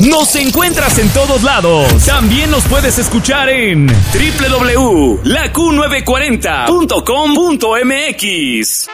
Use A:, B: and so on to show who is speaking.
A: Nos encuentras en todos lados. También nos puedes escuchar en www.laQ940.com.mx.